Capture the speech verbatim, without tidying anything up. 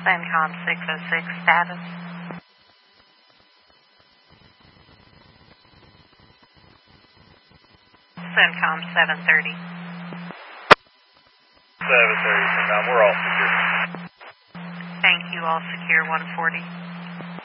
CENTCOM six oh six status. CENTCOM seven thirty. seven thirty, CENTCOM, we're all secure. Thank you, all secure one forty.